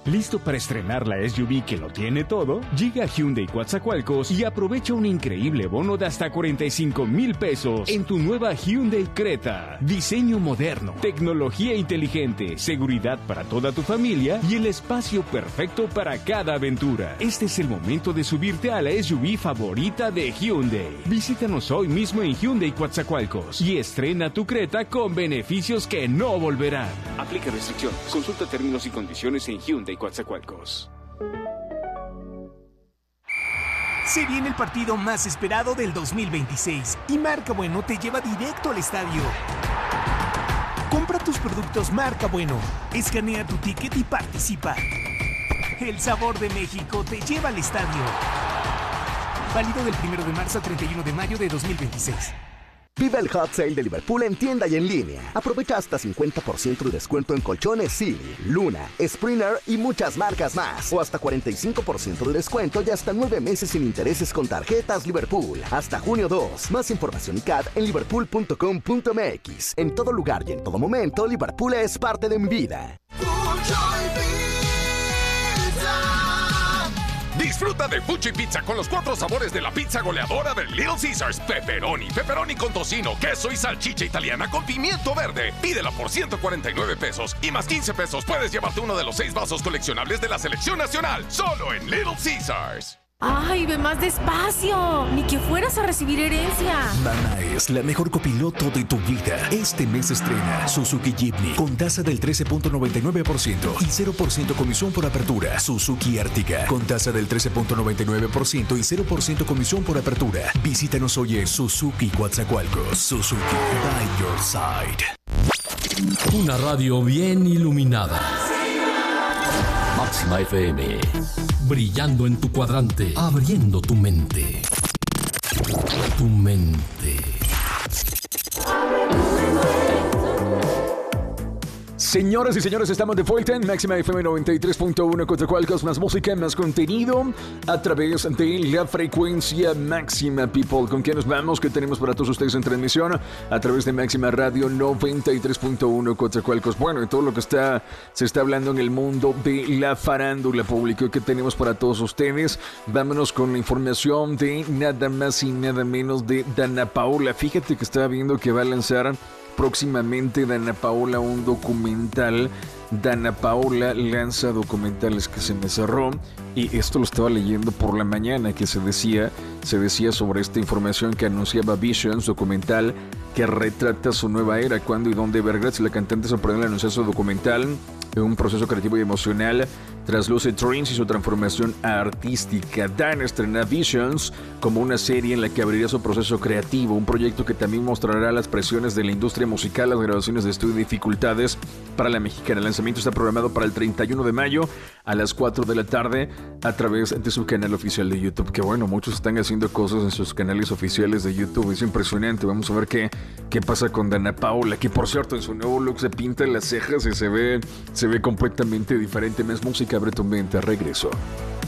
¿Listo para estrenar la SUV que lo tiene todo? Llega a Hyundai Coatzacoalcos y aprovecha un increíble bono de hasta 45,000 pesos en tu nueva Hyundai Creta. Diseño moderno, tecnología inteligente, seguridad para toda tu familia y el espacio perfecto para cada aventura. Este es el momento de subirte a la SUV favorita de Hyundai. Visítanos hoy mismo en Hyundai Coatzacoalcos y estrena tu Creta con beneficios que no volverán. Aplica restricciones. Consulta términos y condiciones en Hyundai Coatzacoalcos. Se viene el partido más esperado del 2026 y Marca Bueno te lleva directo al estadio. Compra tus productos Marca Bueno, escanea tu ticket y participa. El sabor de México te lleva al estadio. Válido del 1 de marzo al 31 de mayo de 2026. Vive el Hot Sale de Liverpool en tienda y en línea. Aprovecha hasta 50% de descuento en colchones Silly, Luna, Springer y muchas marcas más. O hasta 45% de descuento y hasta 9 meses sin intereses con tarjetas Liverpool. Hasta junio 2. Más información y CAD en liverpool.com.mx. En todo lugar y en todo momento, Liverpool es parte de mi vida. Disfruta de Fuchi Pizza con los 4 sabores de la pizza goleadora de Little Caesars. Pepperoni con tocino, queso y salchicha italiana con pimiento verde. Pídela por 149 pesos y más 15 pesos puedes llevarte uno de los 6 vasos coleccionables de la selección nacional. Solo en Little Caesars. ¡Ay, ve más despacio! ¡Ni que fueras a recibir herencia! Mamá es la mejor copiloto de tu vida. Este mes estrena Suzuki Jimny con tasa del 13.99% y 0% comisión por apertura. Suzuki Arctica con tasa del 13.99% y 0% comisión por apertura. Visítanos hoy en Suzuki Coatzacoalcos. Suzuki, by your side. Una radio bien iluminada. Máxima FM. Brillando en tu cuadrante, abriendo tu mente. Tu mente. Señoras y señores, estamos de vuelta en Máxima FM 93.1 Coatzacoalcos, más música, más contenido a través de la frecuencia máxima, people. ¿Con qué nos vamos? ¿Qué tenemos para todos ustedes en transmisión? A través de Máxima Radio 93.1 Coatzacoalcos. Bueno, y todo lo que se está hablando en el mundo de la farándula pública que tenemos para todos ustedes. Vámonos con la información de nada más y nada menos de Dana Paola. Fíjate que estaba viendo que va a lanzar próximamente Dana Paola un documental. Dana Paola lanza documentales, que se me cerró, y esto lo estaba leyendo por la mañana, que se decía sobre esta información que anunciaba Visions, documental que retrata su nueva era, cuándo y dónde Vergratz, la cantante sorprende al anunciar su documental, un proceso creativo y emocional tras Lucid Dreams y su transformación artística. Dana estrena Visions como una serie en la que abriría su proceso creativo, un proyecto que también mostrará las presiones de la industria musical, las grabaciones de estudio y dificultades para la mexicana. El lanzamiento está programado para el 31 de mayo a las 4 de la tarde a través de su canal oficial de YouTube. Que bueno, muchos están haciendo cosas en sus canales oficiales de YouTube, es impresionante. Vamos a ver qué pasa con Dana Paola, que por cierto en su nuevo look se pinta las cejas y se ve completamente diferente. Más música, abre tu mente, regreso.